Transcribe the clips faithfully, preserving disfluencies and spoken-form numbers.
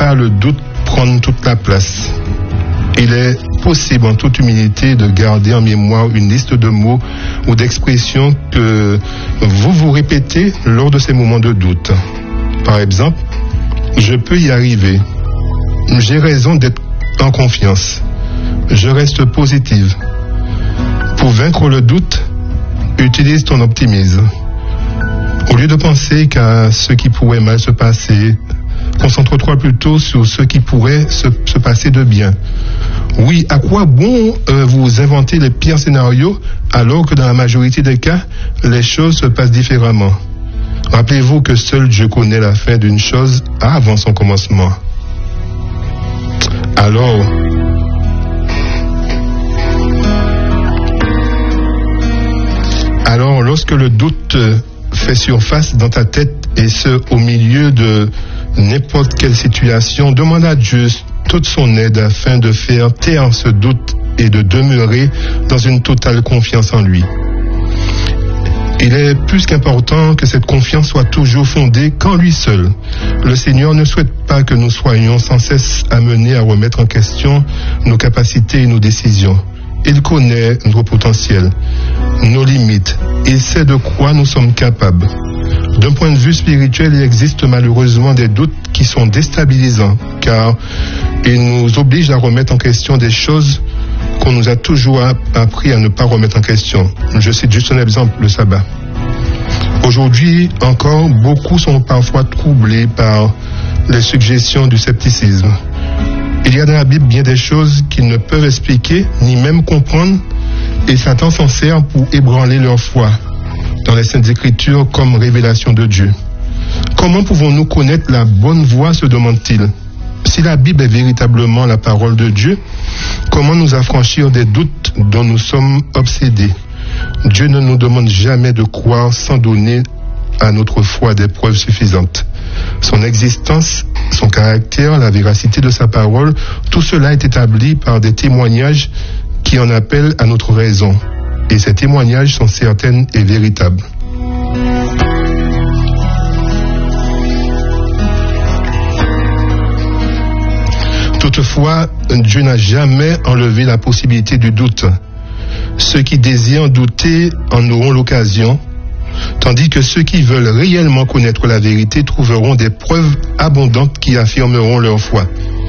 pas le doute prendre toute la place. Il est possible en toute humilité de garder en mémoire une liste de mots ou d'expressions que vous vous répétez lors de ces moments de doute. Par exemple, je peux y arriver. J'ai raison d'être en confiance. Je reste positive. Pour vaincre le doute, utilise ton optimisme. Au lieu de penser qu'à ce qui pourrait mal se passer, concentre-toi plutôt sur ce qui pourrait se, se passer de bien. Oui, à quoi bon euh, vous inventer les pires scénarios alors que dans la majorité des cas, les choses se passent différemment. Rappelez-vous que seul Dieu connaît la fin d'une chose avant son commencement. Alors, alors lorsque le doute fait surface dans ta tête et ce au milieu de n'importe quelle situation, demande à Dieu toute son aide afin de faire taire ce doute et de demeurer dans une totale confiance en lui. Il est plus qu'important que cette confiance soit toujours fondée qu'en lui seul. Le Seigneur ne souhaite pas que nous soyons sans cesse amenés à remettre en question nos capacités et nos décisions. Il connaît notre potentiel, nos limites. Il sait de quoi nous sommes capables. D'un point de vue spirituel, il existe malheureusement des doutes qui sont déstabilisants, car ils nous obligent à remettre en question des choses qu'on nous a toujours appris à ne pas remettre en question. Je cite juste un exemple, le sabbat. Aujourd'hui encore, beaucoup sont parfois troublés par les suggestions du scepticisme. Il y a dans la Bible bien des choses qu'ils ne peuvent expliquer, ni même comprendre, et Satan s'en sert pour ébranler leur foi dans les Saintes Écritures comme révélation de Dieu. Comment pouvons-nous connaître la bonne voie, se demande-t-il? Si la Bible est véritablement la parole de Dieu, comment nous affranchir des doutes dont nous sommes obsédés? Dieu ne nous demande jamais de croire sans donner à notre foi des preuves suffisantes. Son existence, son caractère, la véracité de sa parole, tout cela est établi par des témoignages qui en appellent à notre raison. Et ces témoignages sont certains et véritables. Toutefois, Dieu n'a jamais enlevé la possibilité du doute. Ceux qui désirent douter en auront l'occasion, tandis que ceux qui veulent réellement connaître la vérité trouveront des preuves abondantes qui affirmeront leur foi.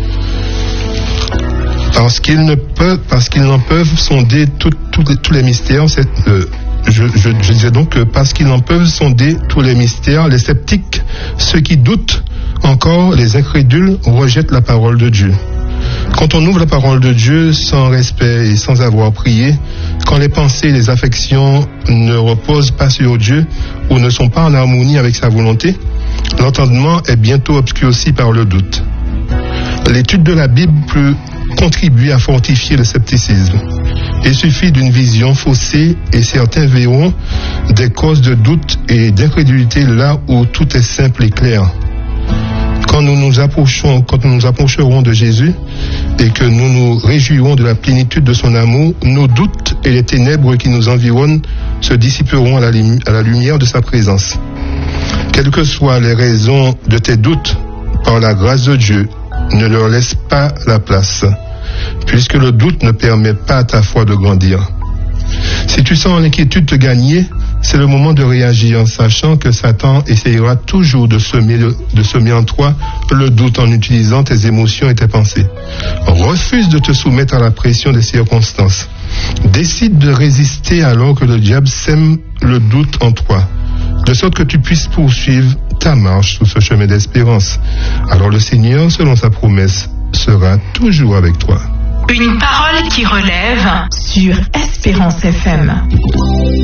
Parce qu'ils ne peuvent, parce qu'ils n'en peuvent sonder tout, tout, tous les mystères, c'est, euh, je, je, je disais donc que parce qu'ils n'en peuvent sonder tous les mystères, les sceptiques, ceux qui doutent, encore les incrédules rejettent la parole de Dieu. Quand on ouvre la parole de Dieu sans respect et sans avoir prié, quand les pensées et les affections ne reposent pas sur Dieu ou ne sont pas en harmonie avec sa volonté, l'entendement est bientôt obscurci par le doute. L'étude de la Bible peut contribuer à fortifier le scepticisme. Il suffit d'une vision faussée et certains verront des causes de doute et d'incrédulité là où tout est simple et clair. Quand nous nous approchons, quand nous nous approcherons de Jésus et que nous nous réjouirons de la plénitude de son amour, nos doutes et les ténèbres qui nous environnent se dissiperont à la, lim- à la lumière de sa présence. Quelles que soient les raisons de tes doutes, par la grâce de Dieu, ne leur laisse pas la place, puisque le doute ne permet pas à ta foi de grandir. Si tu sens l'inquiétude te gagner, c'est le moment de réagir en sachant que Satan essayera toujours de semer, de semer en toi le doute en utilisant tes émotions et tes pensées. Refuse de te soumettre à la pression des circonstances. Décide de résister alors que le diable sème le doute en toi, de sorte que tu puisses poursuivre ta marche sur ce chemin d'espérance. Alors le Seigneur, selon sa promesse, sera toujours avec toi. Une parole qui relève sur Espérance F M.